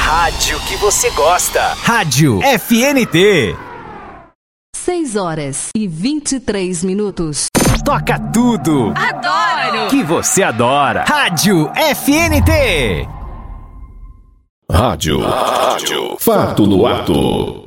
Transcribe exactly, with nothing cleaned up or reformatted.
rádio que você gosta. Rádio F N T. seis horas e vinte e três minutos. Toca tudo. Adoro! Que você adora. Rádio F N T. Rádio. Rádio. Fato no ato.